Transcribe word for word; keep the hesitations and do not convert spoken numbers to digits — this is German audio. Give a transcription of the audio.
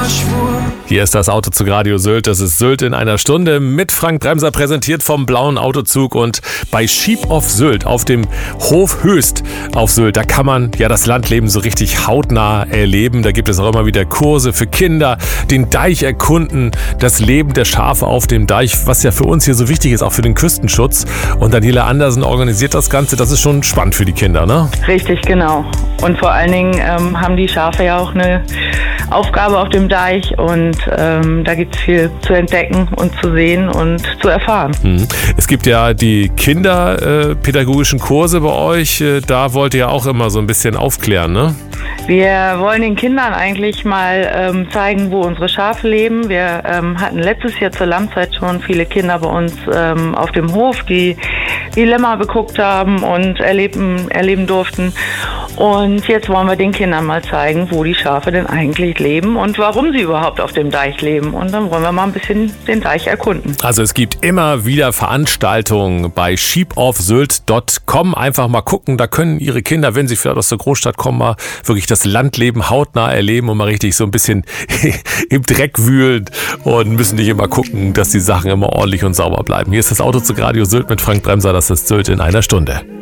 schwur. Hier ist das Autozug Radio Sylt. Das ist Sylt in einer Stunde mit Frank Bremser, präsentiert vom Blauen Autozug. Und bei Sheep of Sylt auf dem Hof Höchst auf Sylt, da kann man ja das Landleben so richtig hautnah erleben. Da gibt es auch immer wieder Kurse für Kinder, den Deich erkunden, das Leben der Schafe auf dem Deich, was ja für uns hier so wichtig ist, auch für den Küstenschutz. Und Daniela Andersen organisiert das Ganze. Das ist schon spannend für die Kinder, ne? Richtig, genau. Und vor allen Dingen ähm, haben die Schafe ja auch eine Aufgabe auf dem Deich und ähm, da gibt es viel zu entdecken und zu sehen und zu erfahren. Mhm. Es gibt ja die kinderpädagogischen äh, Kurse bei euch, äh, da wollt ihr ja auch immer so ein bisschen aufklären, ne? Wir wollen den Kindern eigentlich mal ähm, zeigen, wo unsere Schafe leben. Wir ähm, hatten letztes Jahr zur Lammzeit schon viele Kinder bei uns ähm, auf dem Hof, die die Lämmer beguckt haben und erleben, erleben durften. Und jetzt wollen wir den Kindern mal zeigen, wo die Schafe denn eigentlich leben und warum sie überhaupt auf dem Deich leben. Und dann wollen wir mal ein bisschen den Deich erkunden. Also es gibt immer wieder Veranstaltungen bei sheep of sylt dot com. Einfach mal gucken, da können Ihre Kinder, wenn sie vielleicht aus der Großstadt kommen, mal wirklich das Landleben hautnah erleben und mal richtig so ein bisschen im Dreck wühlen und müssen nicht immer gucken, dass die Sachen immer ordentlich und sauber bleiben. Hier ist das Autozug Radio Sylt mit Frank Bremser. Das ist Sylt in einer Stunde.